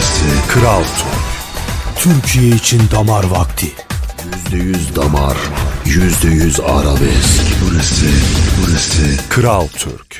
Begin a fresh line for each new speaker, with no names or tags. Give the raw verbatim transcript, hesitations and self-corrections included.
burası
Kral Türk. Türkiye için damar vakti.
Yüzde yüz damar, yüzde yüz arabesk. Burası, burası
Kral Türk.